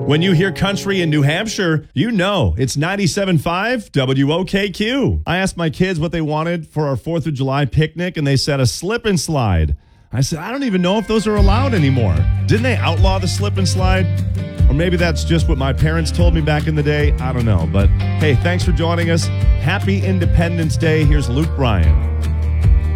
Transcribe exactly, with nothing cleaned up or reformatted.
When you hear country in New Hampshire, you know it's ninety-seven point five W O K Q. I asked my kids what they wanted for our fourth of July picnic, and they said a slip and slide. I said, I don't even know if those are allowed anymore. Didn't they outlaw the slip and slide? Or maybe that's just what my parents told me back in the day. I don't know. But hey, thanks for joining us. Happy Independence Day. Here's Luke Bryan.